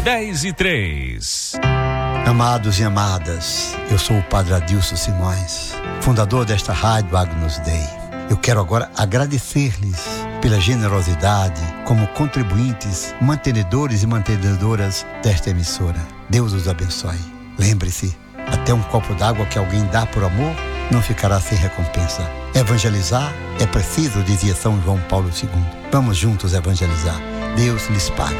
10:03. Amados e amadas, eu sou o Padre Adilson Simões, fundador desta Rádio Agnus Dei. Eu quero agora agradecer-lhes pela generosidade como contribuintes, mantenedores e mantenedoras desta emissora. Deus os abençoe. Lembre-se, até um copo d'água que alguém dá por amor não ficará sem recompensa. Evangelizar é preciso, dizia São João Paulo II. Vamos juntos evangelizar. Deus lhes pague.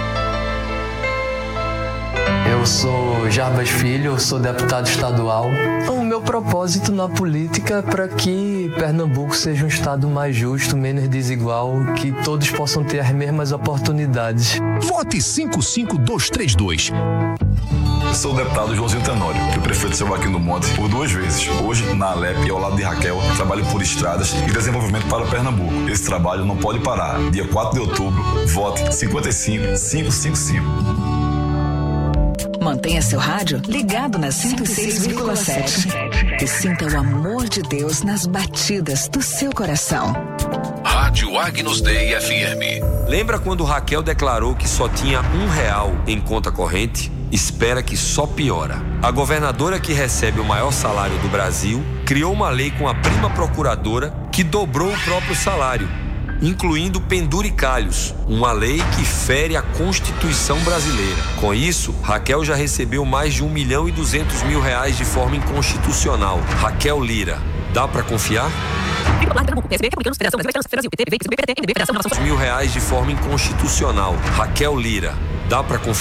Eu sou Jarbas Filho, eu sou deputado estadual. O meu propósito na política é para que Pernambuco seja um estado mais justo, menos desigual, que todos possam ter as mesmas oportunidades. Vote 55232. Eu sou o deputado Joãozinho Tenório, que o prefeito Seu Joaquim do Monte por 2 vezes. Hoje, na Alep e ao lado de Raquel, trabalho por estradas e desenvolvimento para Pernambuco. Esse trabalho não pode parar. Dia 4 de outubro, vote 55555. Mantenha seu rádio ligado na 106,7 e sinta o amor de Deus nas batidas do seu coração. Rádio Agnus Dei FM. Lembra quando Raquel declarou que só tinha R$1 em conta corrente? Espera que só piora. A governadora que recebe o maior salário do Brasil criou uma lei com a prima procuradora que dobrou o próprio salário, incluindo penduricalhos, uma lei que fere a Constituição brasileira. Com isso, Raquel já recebeu mais de R$1.200.000 de forma inconstitucional. Raquel Lira, dá pra confiar? R$1.000 de forma inconstitucional. Raquel Lira, dá pra confiar?